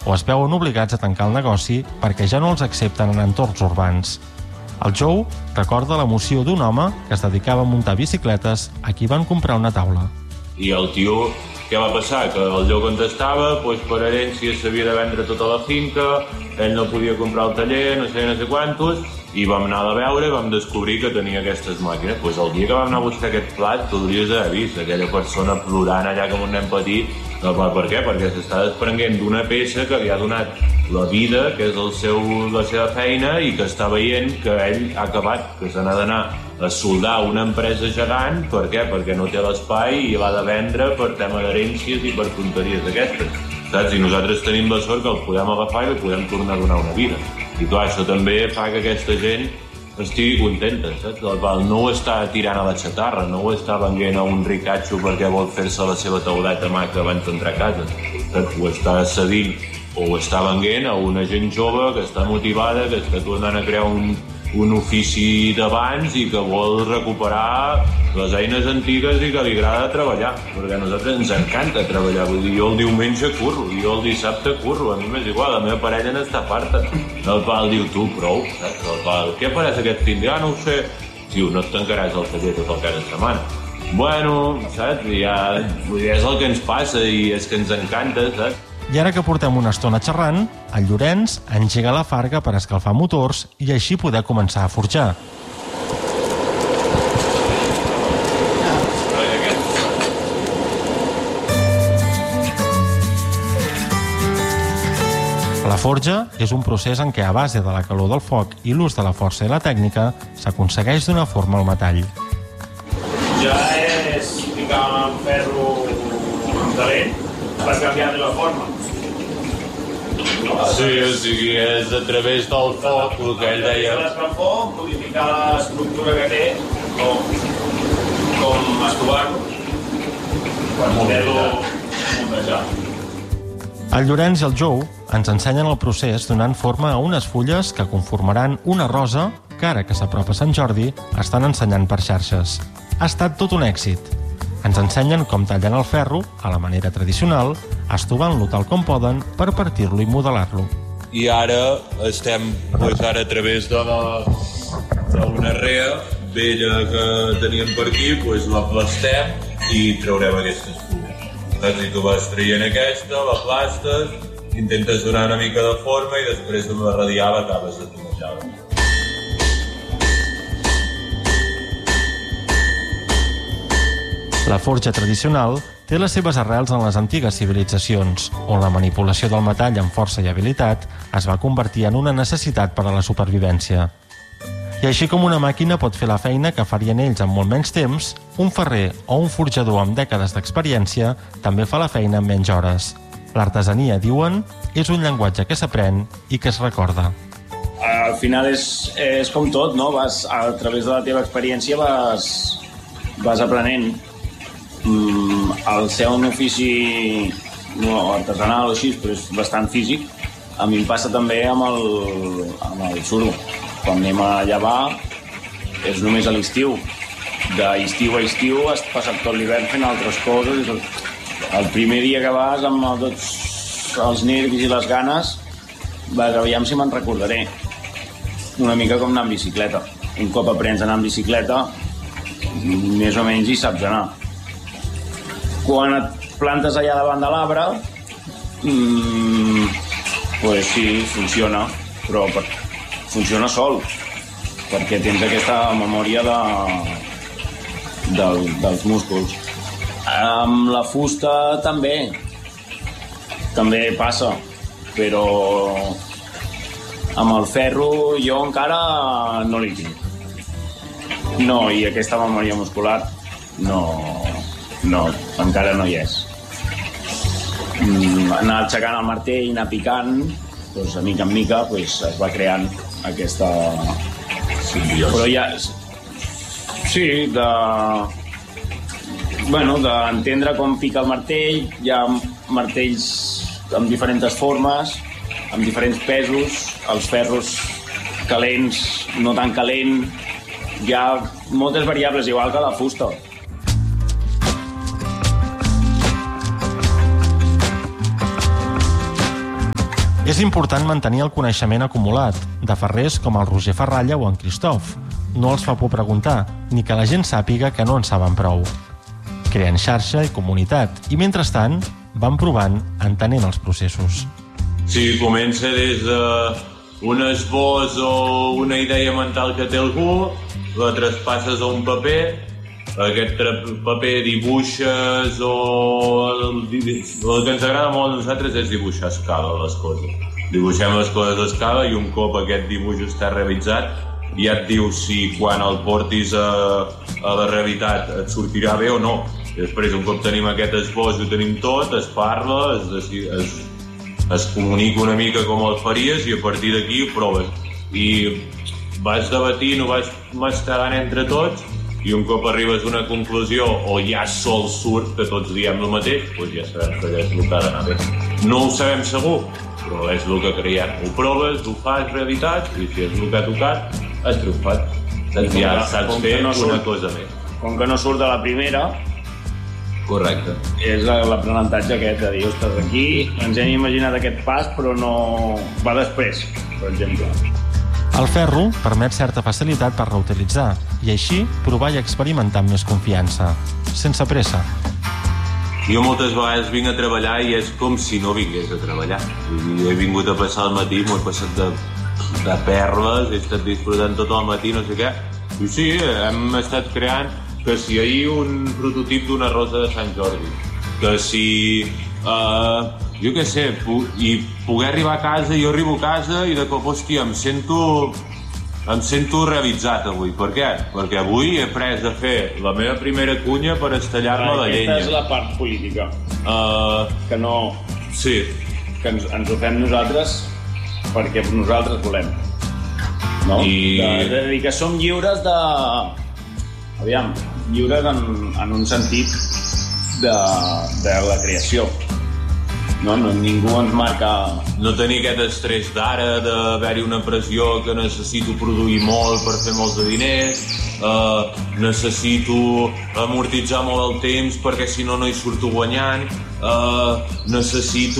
o es veuen obligats a tancar el negoci perquè ja no els accepten en entorns urbans. El Joe recorda l'emoció d'un home que es dedicava a muntar bicicletes a qui van comprar una taula. I el tio, què va passar? Que el Joe contestava, per herència s'havia de vendre tota la finca, ell no podia comprar el taller, no sé quantos, i vam anar a veure i vam descobrir que tenia aquestes màquines. El dia que vam anar a buscar aquest plat, tu hauries d'haver vist aquella persona plorant allà com un nen petit. Per què? Perquè s'està desprenent d'una peça que li ha donat la vida, que és la seva feina, i que està veient que ell ha acabat, que se n'ha d'anar a soldar una empresa gegant. Per què? Perquè no té l'espai i l'ha de vendre per tema d'herències i per tonteries d'aquestes. Saps? I nosaltres tenim la sort que el podem agafar i li podem tornar a donar una vida. I clar, això també fa que aquesta gent estigui contenta, saps? No ho està tirant a la xatarra, no ho està venent a un ricatxo perquè vol fer-se la seva tauleta maca abans d'entrar a casa. Saps? Ho està cedint o ho està venent a una gent jove que està motivada, que està tornant a crear un ofici d'abans i que vol recuperar les eines antigues i que li agrada treballar, perquè a nosaltres ens encanta treballar. Vull dir, jo el diumenge curro, jo el dissabte curro, a mi m'és igual, la meva parella n'està farta. El pal diu, tu, prou, saps? El pal, què faràs aquest fin de? No ho sé. Diu, no et tancaràs el taller tot el cada setmana. Bueno, saps? És el que ens passa i és que ens encanta, saps? I ara que portem una estona xerrant, el Llorenç engega la farga per escalfar motors i així poder començar a forjar. La forja és un procés en què a base de la calor del foc i l'ús de la força i la tècnica s'aconsegueix donar forma al metall. Ja és ficar un ferro amb calent per canviar-li la forma. Sí, o sigui, és a través del foc, el que ell deia. L'escalfor, modificar l'estructura que té, com estovar-lo, per poder-lo muntejar. El Llorenç i el Joe ens ensenyen el procés donant forma a unes fulles que conformaran una rosa que ara que s'apropa Sant Jordi estan ensenyant per xarxes. Ha estat tot un èxit. Ens ensenyen com tallen el ferro, a la manera tradicional, estovant-lo tal com poden per partir-lo i modelar-lo. I ara estem ara a través d'una rea vella que teníem per aquí, l'aplastem i traurem aquestes fulles. I tu vas traient aquesta, l'aplastes, intentes donar una mica de forma i després amb la radial acabes de tonejar-la. La forja tradicional té les seves arrels en les antigues civilitzacions, on la manipulació del metall amb força i habilitat es va convertir en una necessitat per a la supervivència. I així com una màquina pot fer la feina que farien ells en molt menys temps, un ferrer o un forjador amb dècades d'experiència també fa la feina en menys hores. L'artesania, diuen, és un llenguatge que s'aprèn i que es recorda. Al final és com tot, no? A través de la teva experiència vas aprenent. El ser un ofici artesanal o així, però és bastant físic. A mi em passa també amb el suro. Quan anem a llevar és només a l'estiu. D'estiu a estiu has passat tot l'hivern fent altres coses. El primer dia que vas amb tots els nervis i les ganes, aviam si me'n recordaré. Una mica com anar en bicicleta. Un cop aprens a anar en bicicleta, més o menys hi saps anar. Quan et plantes allà davant de l'arbre, pues sí, funciona, però funciona sol, perquè tens aquesta memòria dels músculs. Amb la fusta també passa, però amb el ferro jo encara no l'hi tinc. No, i aquesta memòria muscular no, encara no hi és. Anar aixecant el martell, anar picant, doncs, de mica en mica es va creant aquesta simbiosi. Però ja... Sí, d'entendre com pica el martell. Hi ha martells amb diferents formes, amb diferents pesos, els ferros calents, no tan calent. Hi ha moltes variables, igual que la fusta. És important mantenir el coneixement acumulat de ferrers com el Roger Ferralla o en Christoph. No els fa por preguntar, ni que la gent sàpiga que no en saben prou. Creen xarxa i comunitat, i mentrestant van provant, entenent els processos. Sí, comença des d'un esbós o una idea mental que té algú, la traspasses a un paper, aquest paper dibuixes el que ens agrada molt a nosaltres és dibuixar a escala les coses. Dibuixem les coses a escala i un cop aquest dibuix està realitzat ja et diu si quan el portis a la realitat et sortirà bé o no. Després, un cop tenim aquest esbós i ho tenim tot, es parla, es comunica una mica com el faries i a partir d'aquí ho proves. I vas debatint o vas mastegant entre tots i un cop arribes a una conclusió o ja sol surt que tots diem el mateix, doncs ja sabem que allà és el que ha d'anar bé. No ho sabem segur, però és el que creiem. Ho proves, ho fas realitat i si és el que ha tocat, has triomfat. Ja saps fer una cosa més. Com que no surt de la primera... Correcte. És l'aprenentatge aquest de dir, ostres, aquí ens hem imaginat aquest pas però no va després, per exemple. El ferro permet certa facilitat per reutilitzar i així provar i experimentar amb més confiança, sense pressa. Jo moltes vegades vinc a treballar i és com si no vingués a treballar. He vingut a passar el matí, m'ho he passat de perles, he estat disfrutant tot el matí, no sé què. I sí, hem estat creant que si ahir un prototip d'una rosa de Sant Jordi, que si, jo què sé, i poder arribar a casa, jo arribo a casa i de cop, hòstia, em sento realitzat avui. Per què? Perquè avui he pres a fer la meva primera cunya per estallar-me la llenya. Aquesta és la part política, que no... Sí. Que ens ho fem nosaltres perquè nosaltres volem, no? De dir que som lliures de... Aviam, lliures en un sentit de la creació. No, ningú ens marca... No tenir aquest estrès d'ara, d'haver-hi una pressió que necessito produir molt per fer molts de diners, necessito amortitzar molt el temps perquè si no, no hi surto guanyant, necessito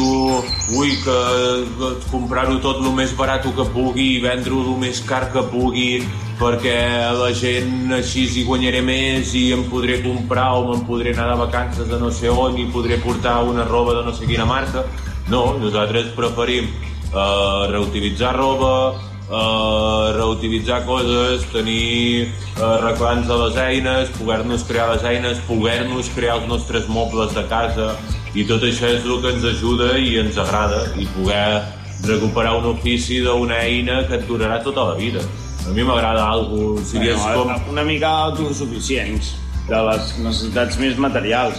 comprar-ho tot el més barat que pugui i vendre-ho el més car que pugui perquè la gent així hi guanyaré més i em podré comprar o me'n podré anar de vacances a no sé on i podré portar una roba de no sé quina marca. No, nosaltres preferim reutilitzar roba, reutilitzar coses, tenir reclams de les eines, poder-nos crear les eines, poder-nos crear els nostres mobles de casa i tot això és el que ens ajuda i ens agrada i poder recuperar un ofici d'una eina que et durarà tota la vida. A mi m'agrada alguna cosa... Una mica autosuficients de les necessitats més materials.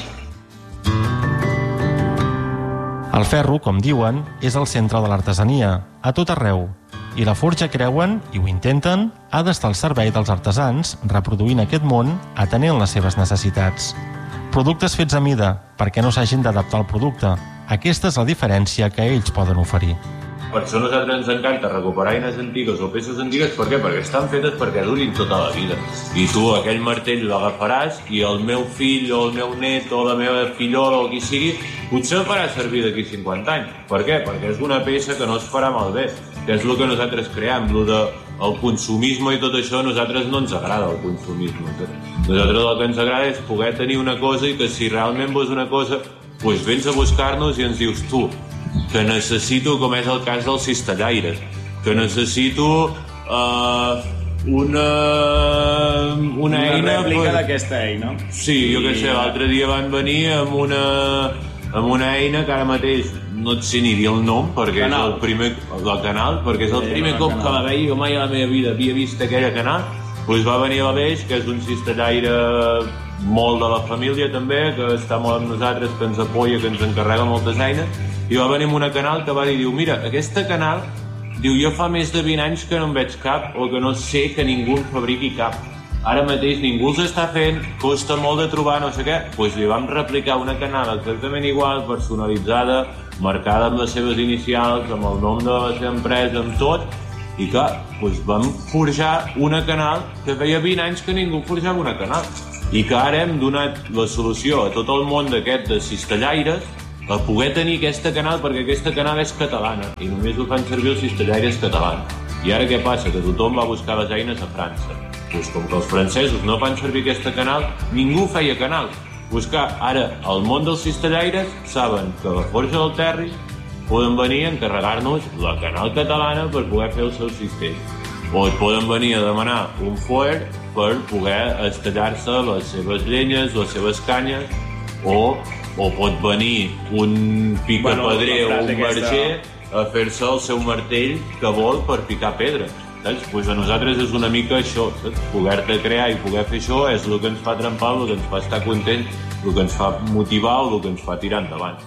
El ferro, com diuen, és el centre de l'artesania, a tot arreu. I la forja, creuen, i ho intenten, ha d'estar al servei dels artesans, reproduint aquest món, atenent les seves necessitats. Productes fets a mida, perquè no s'hagin d'adaptar al producte. Aquesta és la diferència que ells poden oferir. Per això a nosaltres ens encanta recuperar eines antigues o peces antigues. Per què? Perquè estan fetes perquè durin tota la vida. I tu aquell martell l'agafaràs i el meu fill o el meu net o la meva fillola o qui sigui potser el farà servir d'aquí 50 anys. Per què? Perquè és una peça que no es farà malbé. Que és el que nosaltres creem, el consumisme i tot això. A nosaltres no ens agrada el consumisme. Nosaltres el que ens agrada és poder tenir una cosa i que si realment vols una cosa, doncs vens a buscar-nos i ens dius tu que necessito, com és el cas dels cistellaires, que necessito una eina... rèplica d'aquesta eina. Sí, jo què sé, l'altre dia van venir amb una eina que ara mateix no et sé ni dir el nom, perquè és el primer... del canal, perquè és el primer cop que la veia, jo mai a la meva vida havia vist aquella canal, doncs va venir l'Aleix, que és un cistellaire molt de la família també, que està molt amb nosaltres, que ens apoya, que ens encarrega moltes eines, i va venir amb una canal que va dir, mira, aquesta canal, diu, jo fa més de 20 anys que no en veig cap o que no sé que ningú en fabriqui cap. Ara mateix ningú els està fent, costa molt de trobar, no sé què. Doncs li vam replicar una canal exactament igual, personalitzada, marcada amb les seves inicials, amb el nom de la seva empresa, amb tot, i clar, doncs vam forjar una canal que feia 20 anys que ningú forjava una canal. I que ara hem donat la solució a tot el món d'aquest de cistellaires a poder tenir aquesta canal, perquè aquesta canal és catalana i només ho fan servir els cistellaires catalans. I ara què passa? Que tothom va buscar les eines a França. Doncs com que els francesos no fan servir aquesta canal, ningú feia canal. Ara, al món dels cistellaires saben que a la Forja del Terri poden venir a encarregar-nos la canal catalana per poder fer el seu cistell. O et poden venir a demanar un fuer per poder estallar-se les seves llenyes, les seves canyes, o pot venir un picapedrer o un marger a fer-se el seu martell que vol per picar pedra. Pues a nosaltres és una mica això, poder-te crear i poder fer això és el que ens fa trempar, el que ens fa estar content, el que ens fa motivar o el que ens fa tirar endavant.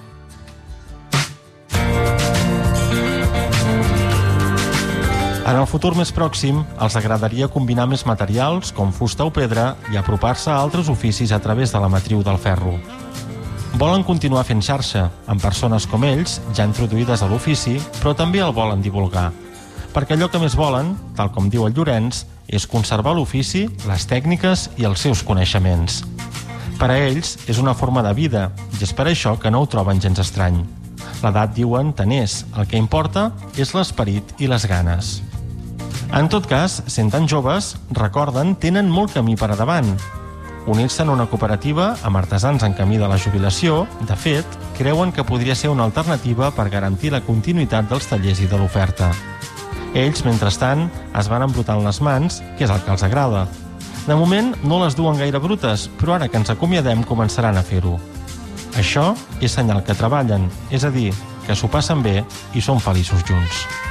En el futur més pròxim, els agradaria combinar més materials, com fusta o pedra, i apropar-se a altres oficis a través de la matriu del ferro. Volen continuar fent xarxa, amb persones com ells, ja introduïdes a l'ofici, però també el volen divulgar. Perquè allò que més volen, tal com diu el Llorenç, és conservar l'ofici, les tècniques i els seus coneixements. Per a ells és una forma de vida i és per això que no ho troben gens estrany. L'edat, diuen, tant és. El que importa és l'esperit i les ganes. En tot cas, sent tan joves, recorden, tenen molt camí per davant. Unir-se en una cooperativa amb artesans en camí de la jubilació, de fet, creuen que podria ser una alternativa per garantir la continuïtat dels tallers i de l'oferta. Ells, mentrestant, es van embrutant les mans, que és el que els agrada. De moment no les duen gaire brutes, però ara que ens acomiadem començaran a fer-ho. Això és senyal que treballen, és a dir, que s'ho passen bé i són feliços junts.